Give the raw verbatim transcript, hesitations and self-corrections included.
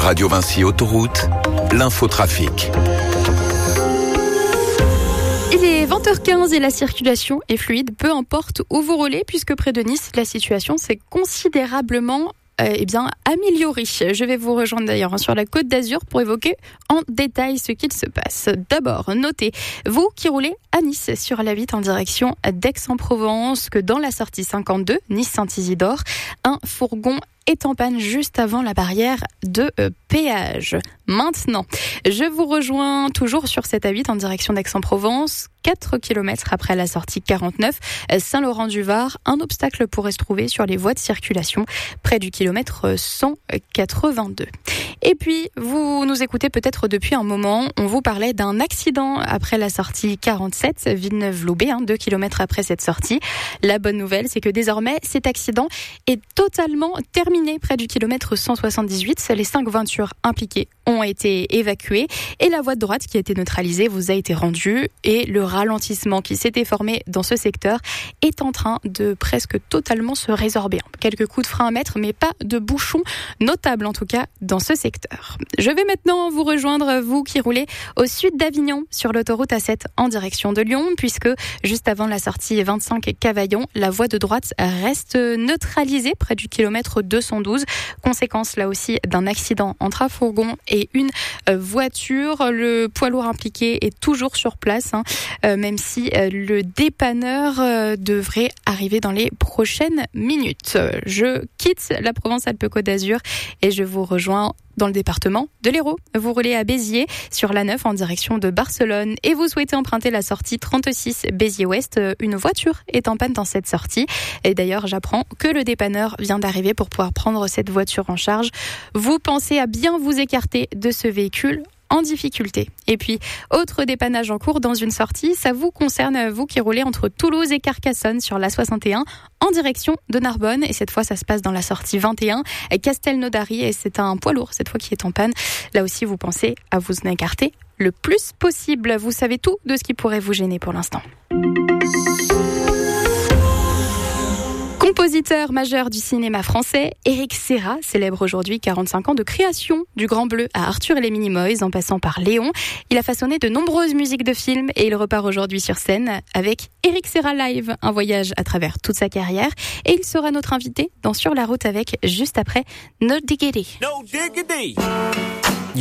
Radio Vinci Autoroute, l'infotrafic. Il est vingt heures quinze et la circulation est fluide, peu importe où vous roulez, puisque près de Nice, la situation s'est considérablement euh, eh bien, améliorée. Je vais vous rejoindre d'ailleurs sur la Côte d'Azur pour évoquer en détail ce qu'il se passe. D'abord, notez, vous qui roulez à Nice sur la huit en direction d'Aix-en-Provence, que dans la sortie cinquante-deux, Nice-Saint-Isidore, un fourgon est en panne juste avant la barrière de euh, péage. Maintenant, je vous rejoins toujours sur cette A huit en direction d'Aix-en-Provence. quatre kilomètres après la sortie quarante-neuf, Saint-Laurent-du-Var, un obstacle pourrait se trouver sur les voies de circulation près du kilomètre cent quatre-vingt-deux. Et puis, vous nous écoutez peut-être depuis un moment, on vous parlait d'un accident après la sortie quarante-sept, Villeneuve-Loubet, hein, deux kilomètres après cette sortie. La bonne nouvelle, c'est que désormais, cet accident est totalement terminé près du kilomètre cent soixante-dix-huit. Les cinq voitures impliquées ont été évacuées et la voie de droite qui a été neutralisée vous a été rendue, et le ralentissement qui s'était formé dans ce secteur est en train de presque totalement se résorber. Quelques coups de frein à mettre, mais pas de bouchons notables en tout cas dans ce secteur. Je vais maintenant vous rejoindre, vous qui roulez au sud d'Avignon sur l'autoroute A sept en direction de Lyon, puisque juste avant la sortie vingt-cinq Cavaillon, la voie de droite reste neutralisée près du kilomètre deux cent douze. Conséquence là aussi d'un accident entre un fourgon et une voiture. Le poids lourd impliqué est toujours sur place, hein, euh, même si euh, le dépanneur euh, devrait arriver dans les prochaines minutes. Je quitte la Provence-Alpes-Côte d'Azur et je vous rejoins dans le département de l'Hérault. Vous roulez à Béziers sur l'A neuf en direction de Barcelone et vous souhaitez emprunter la sortie trente-six Béziers-Ouest. Une voiture est en panne dans cette sortie. Et d'ailleurs, j'apprends que le dépanneur vient d'arriver pour pouvoir prendre cette voiture en charge. Vous pensez à bien vous écarter de ce véhicule en difficulté. Et puis, autre dépannage en cours dans une sortie, ça vous concerne, vous qui roulez entre Toulouse et Carcassonne sur l'A soixante et un en direction de Narbonne. Et cette fois, ça se passe dans la sortie vingt et un, Castelnaudary, et c'est un poids lourd cette fois qui est en panne. Là aussi, vous pensez à vous en écarter le plus possible. Vous savez tout de ce qui pourrait vous gêner pour l'instant. Compositeur majeur du cinéma français, Éric Serra célèbre aujourd'hui quarante-cinq ans de création du Grand Bleu à Arthur et les Minimoys, en passant par Léon. Il a façonné de nombreuses musiques de films et il repart aujourd'hui sur scène avec Éric Serra Live, un voyage à travers toute sa carrière. Et il sera notre invité dans Sur la route avec, juste après No Diggity. No Diggity.